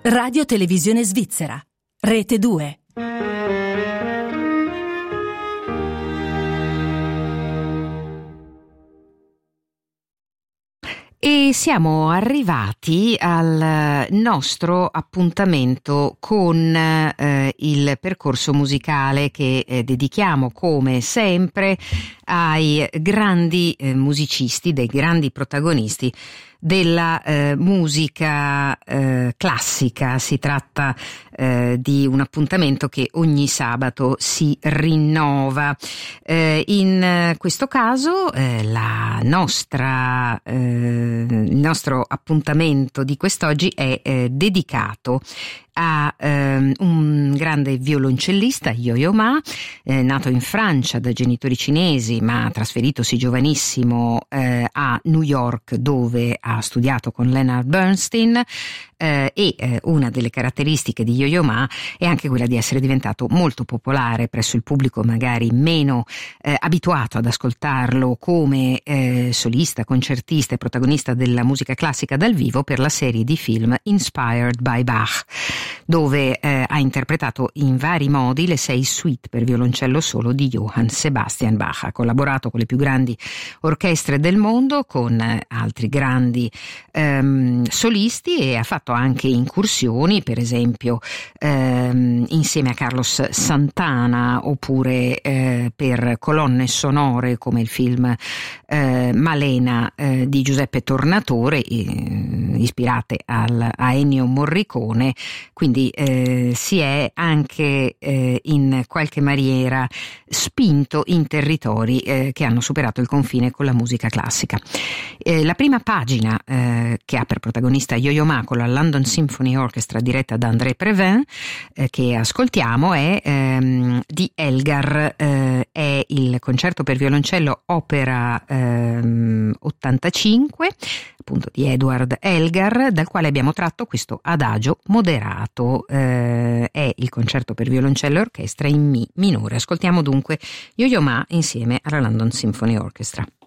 Radio Televisione Svizzera, Rete 2. E siamo arrivati al nostro appuntamento con il percorso musicale che dedichiamo come sempre ai grandi musicisti, dei grandi protagonisti della musica classica. Si tratta di un appuntamento che ogni sabato si rinnova. In questo caso il nostro appuntamento di quest'oggi è dedicato a un grande violoncellista, Yo-Yo Ma, nato in Francia da genitori cinesi ma trasferitosi giovanissimo a New York, dove ha studiato con Leonard Bernstein, e una delle caratteristiche di Yo-Yo Ma è anche quella di essere diventato molto popolare presso il pubblico magari meno abituato ad ascoltarlo come solista, concertista e protagonista della musica classica dal vivo per la serie di film Inspired by Bach, dove ha interpretato in vari modi le 6 suite per violoncello solo di Johann Sebastian Bach. Ha collaborato con le più grandi orchestre del mondo, con altri grandi solisti, e ha fatto anche incursioni, per esempio insieme a Carlos Santana, oppure per colonne sonore come il film Malena di Giuseppe Tornatore, ispirate a Ennio Morricone. Quindi si è anche in qualche maniera spinto in territori che hanno superato il confine con la musica classica. La prima pagina che ha per protagonista Yo-Yo Ma con la London Symphony Orchestra diretta da André Previn, che ascoltiamo, è di Elgar, è il concerto per violoncello opera 85, appunto di Edward Elgar, dal quale abbiamo tratto questo adagio moderato. È il concerto per violoncello e orchestra in Mi minore. Ascoltiamo dunque Yo-Yo Ma insieme alla London Symphony Orchestra.